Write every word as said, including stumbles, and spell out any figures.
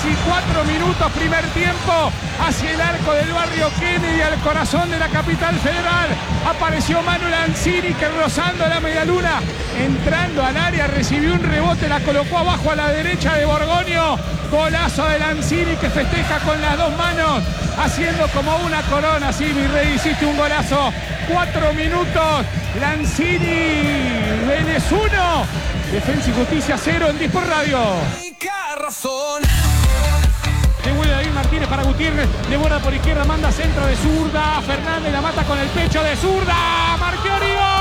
cuatro minutos, primer tiempo, hacia el arco del barrio Kennedy, al corazón de la capital federal. Apareció Manu Lanzini, que rozando la medialuna, entrando al área, recibió un rebote, la colocó abajo a la derecha de Borgoño. Golazo de Lanzini, que festeja con las dos manos, haciendo como una corona. Sí, mi rey, hiciste un golazo. Cuatro minutos, Lanzini, Vélez uno, Defensa y Justicia cero en Disport Radio. Devuelve David Martínez para Gutiérrez, de borda por izquierda, manda centro de zurda, Fernández la mata con el pecho de zurda, Marchiori, ¡gol!